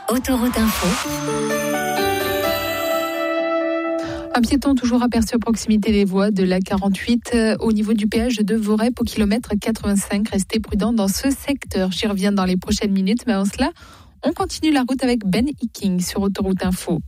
Autoroute Info. Un piéton toujours aperçu à proximité des voies de la 48 au niveau du péage de Vorep au kilomètre 85. Restez prudents dans ce secteur. J'y reviens dans les prochaines minutes, mais avant cela, on continue la route avec Ben Hicking sur Autoroute Info.